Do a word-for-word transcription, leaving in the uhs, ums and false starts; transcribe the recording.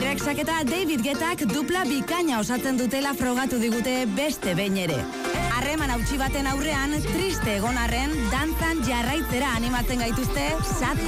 Rexak eta David Guettak dupla bikaina osatzen dutela frogatu digute beste behin ere. Harreman hautsi baten aurrean, triste egon arren, dantzan jarraitzera animatzen gaituzte sad